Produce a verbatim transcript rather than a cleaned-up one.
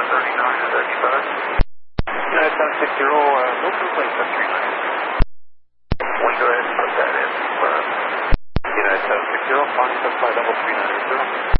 thirty-nine and thirty-five. United seven six zero, uh, no complaints at three nine. We go ahead and put that in. Uh, United seven six zero, five seven five double three nine zero.